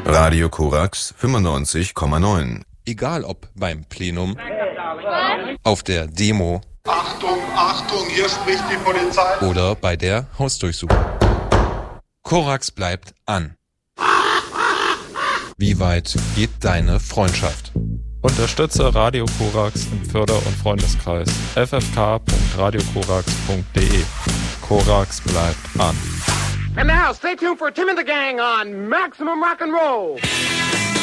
Radio Korax 95,9. Egal ob beim Plenum, auf der Demo, Achtung, Achtung, hier spricht die Polizei. Oder bei der Hausdurchsuchung. Korax bleibt an. Wie weit geht deine Freundschaft? Unterstütze Radio Korax im Förder- und Freundeskreis. ffk.radiokorax.de. Korax bleibt an. And now, stay tuned for Tim and the Gang on Maximum Rock and Roll.